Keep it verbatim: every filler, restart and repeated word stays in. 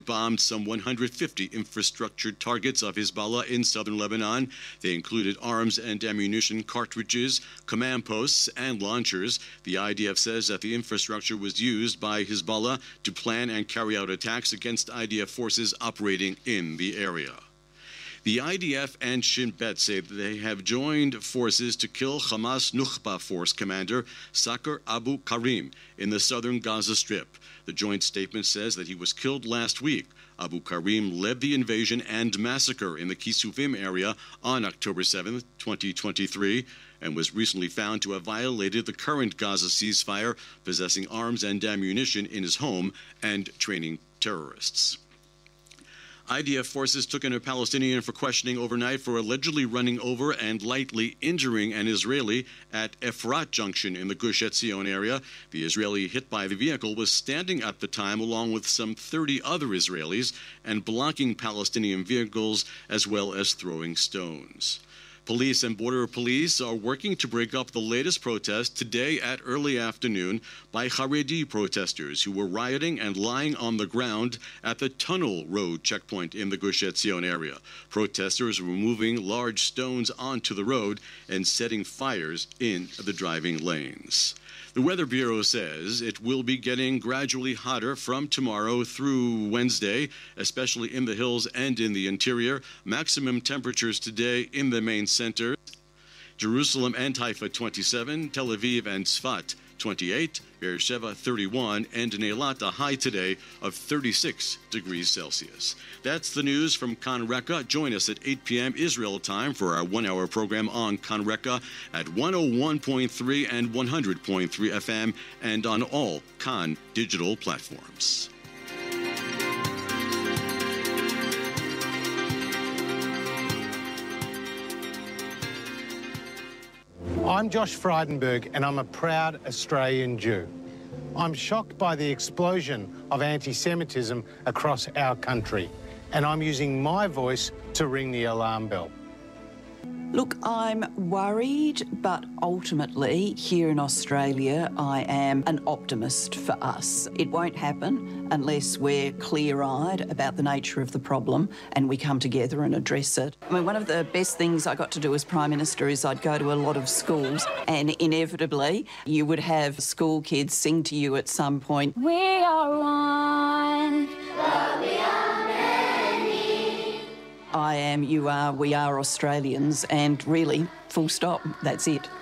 bombed some one hundred fifty infrastructure targets of Hezbollah in southern Lebanon. They included arms and ammunition cartridges, command posts, and launchers. The I D F says that the infrastructure was used by Hezbollah to plan and carry out attacks against I D F forces operating in the area. The I D F and Shin Bet say that they have joined forces to kill Hamas Nukhba force commander Sakr Abu Karim in the southern Gaza Strip. The joint statement says that he was killed last week. Abu Karim led the invasion and massacre in the Kisufim area on October seventh, twenty twenty-three, and was recently found to have violated the current Gaza ceasefire, possessing arms and ammunition in his home and training terrorists. I D F forces took in a Palestinian for questioning overnight for allegedly running over and lightly injuring an Israeli at Efrat Junction in the Gush Etzion area. The Israeli hit by the vehicle was standing at the time along with some thirty other Israelis and blocking Palestinian vehicles as well as throwing stones. Police and Border Police are working to break up the latest protest today at early afternoon by Haredi protesters who were rioting and lying on the ground at the Tunnel Road checkpoint in the Gush Etzion area. Protesters were moving large stones onto the road and setting fires in the driving lanes. The Weather Bureau says it will be getting gradually hotter from tomorrow through Wednesday, especially in the hills and in the interior. Maximum temperatures today in the main center: Jerusalem and Haifa twenty-seven, Tel Aviv and Tzfat twenty-eight, Beersheba thirty-one, and in Eilat a high today of thirty-six degrees Celsius. That's the news from Kan Reka. Join us at eight p m Israel time for our one-hour program on Kan Reka at one oh one point three and one hundred point three F M and on all Kan digital platforms. I'm Josh Frydenberg, and I'm a proud Australian Jew. I'm shocked by the explosion of anti-Semitism across our country, and I'm using my voice to ring the alarm bell. Look, I'm worried, but ultimately, here in Australia, I am an optimist for us. It won't happen unless we're clear-eyed about the nature of the problem and we come together and address it. I mean, one of the best things I got to do as Prime Minister is I'd go to a lot of schools, and inevitably you would have school kids sing to you at some point, "We are one, but we are many. I am, you are, we are Australians, and really, full stop, that's it.